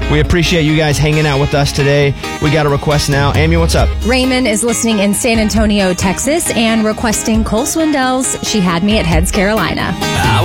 We appreciate you guys hanging out with us today. We got a request now. Amy, what's up? Raymond is listening in San Antonio, Texas, and requesting Cole Swindell's She Had Me at Heads, Carolina.